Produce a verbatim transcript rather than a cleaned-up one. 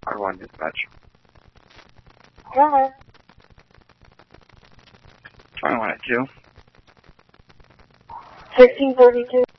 one dispatch. Hello. twenty-one at two. sixteen thirty-two.